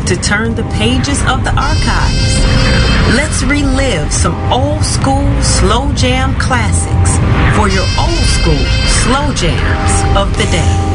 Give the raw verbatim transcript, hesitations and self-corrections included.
to turn the pages of the archives. Let's relive some old school slow jam classics for your old school slow jams of the day.